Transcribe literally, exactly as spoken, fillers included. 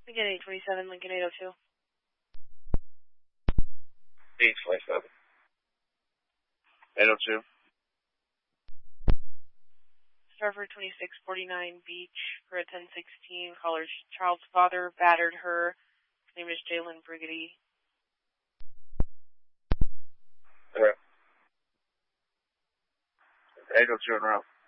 Lincoln eight twenty-seven, Lincoln eight oh two. eight twenty-seven. eight oh two. Stratford twenty-six forty-nine Beach for a ten sixteen. Caller's child's father battered her. His name is Jalen Brigady. Okay. eight oh two en route.